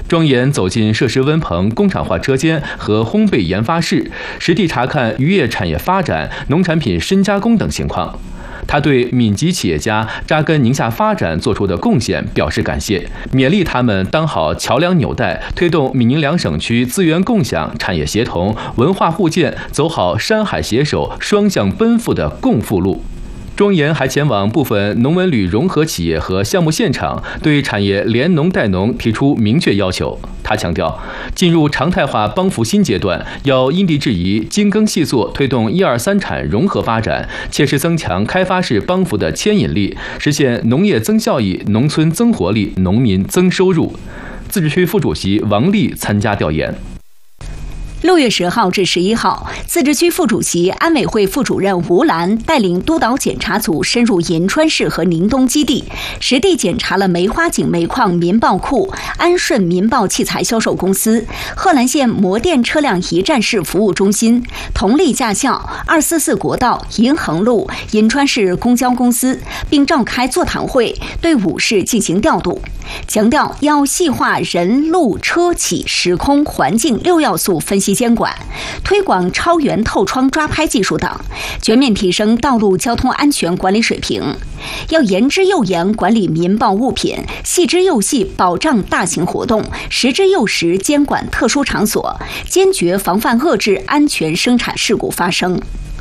庄严走进设施温棚、工厂化车间和烘焙研发室，实地查看渔业产业发展、农产品深加工等情况。他对闽籍企业家扎根宁夏发展做出的贡献表示感谢，勉励他们当好桥梁纽带，推动闽宁两省区资源共享、产业协同、文化互鉴，走好山海携手、双向奔赴的共富路。庄严还前往部分农文旅融合企业和项目现场，对产业联农带农提出明确要求。他强调，进入常态化帮扶新阶段，要因地制宜、精耕细作，推动1、2、3产融合发展，切实增强开发式帮扶的牵引力，实现农业增效益、农村增活力、农民增收入。自治区副主席王丽参加调研。 6月10号至11号，自治区副主席、安委会副主任吴兰带领督导检查组深入银川市和宁东基地，实地检查了梅花井煤矿民报库、安顺民报器材销售公司、贺兰县摩电车辆一站式服务中心、同利驾校、244国道、银衡路、银川市公交公司，并召开座谈会，对5市进行调度，强调要细化人、路、车、企、时空、环境6要素分析监管，推广超圆透窗抓拍技术等，全面提升道路交通安全管理水平。要严之又严管理民报物品，细之又细保障大型活动，实之又实监管特殊场所，坚决防范遏制安全生产事故发生。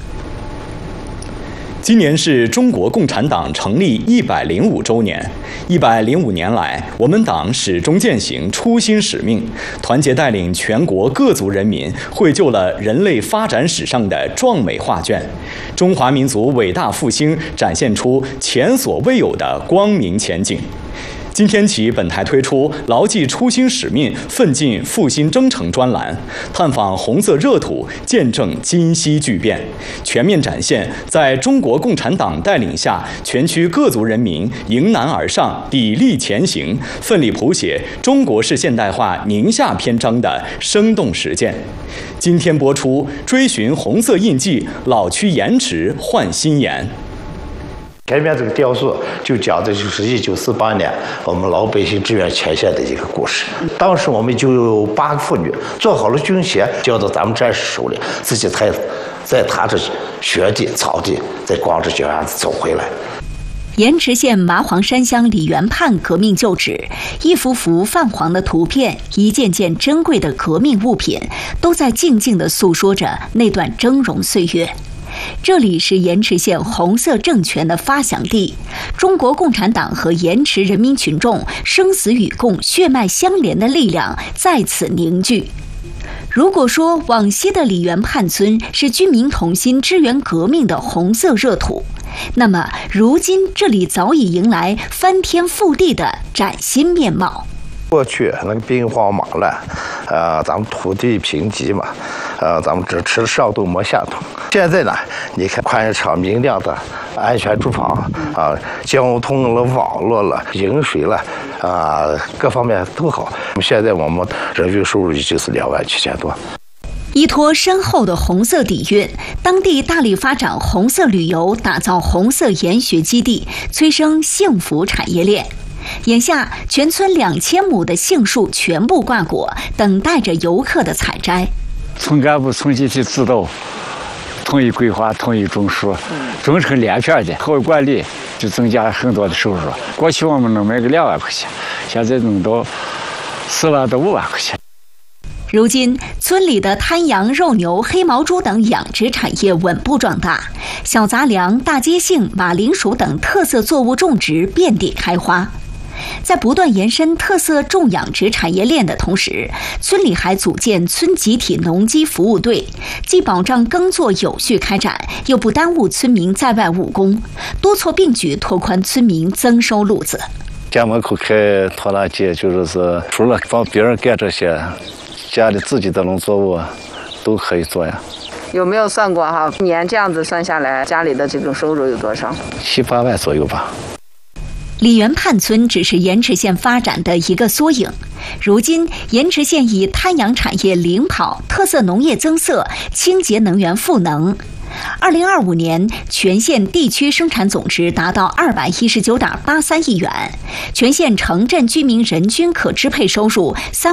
今年是中国共产党成立105周年。105年来，我们党始终践行初心使命，团结带领全国各族人民，绘就了人类发展史上的壮美画卷。中华民族伟大复兴展现出前所未有的光明前景。今天起，本台推出牢记初心使命、奋进复兴征程专栏，探访红色热土，见证今昔巨变，全面展现在中国共产党带领下，全区各族人民迎难而上、砥砺前行，奋力谱写中国式现代化宁夏篇章的生动实践。今天播出《追寻红色印记，老区延迟换新颜》。 前面这个雕塑就讲的就是1948年我们老百姓志愿前线的一个故事。当时我们就有8个妇女做好了军鞋，交到咱们战士手里，自己再踏着雪地、草地，再光着脚丫子走回来。 盐池县麻黄山乡李元畔革命旧址，一幅幅泛黄的图片，一件件珍贵的革命物品，都在静静地诉说着那段峥嵘岁月。这里是盐池县红色政权的发祥地，中国共产党和盐池人民群众生死与共、血脉相连的力量在此凝聚。如果说往昔的李元畔村是军民同心支援革命的红色热土，那么如今这里早已迎来翻天覆地的崭新面貌。 过去那个兵荒马乱，咱们土地贫瘠嘛，咱们只吃上顿没下顿。现在呢，你看宽敞明亮的安全住房交通了、网络了、饮水了各方面都好。现在我们人均收入就是27000多。 依托深厚的红色底蕴，当地大力发展红色旅游，打造红色研学基地，催生幸福产业链。眼下，全村2000亩的杏树全部挂果，等待着游客的采摘。 村干部、村集体指导，统一规划、统一种树，种成连片的，后管理就增加很多的收入。过去我们能卖个2万块钱，现在能到4万到5万块钱。 如今，村里的滩羊、肉牛、黑毛猪等养殖产业稳步壮大，小杂粮、大接杏、马铃薯等特色作物种植遍地开花。在不断延伸特色种养殖产业链的同时，村里还组建村集体农机服务队，既保障耕作有序开展，又不耽误村民在外务工，多措并举拓宽村民增收路子。 家门口开拖拉机，就是除了帮别人干这些，家里自己的农作物都可以做呀。 有没有算过哈？年这样子算下来，家里的这种收入有多少 ？7、8万左右吧。 李元畔村只是盐池县发展的一个缩影。如今，盐池县以滩养产业领跑，特色农业增色，清洁能源赋能。2025年，全县地区生产总值达到219.83亿元，全县城镇居民人均可支配收入